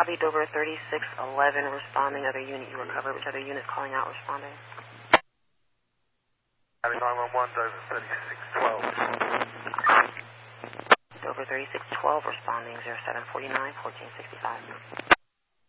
Copy, Dover 3611 responding. Other unit you recovered. Which other unit is calling out responding? Copy 911, Dover 3612. Dover 3612 responding. 0749 1465.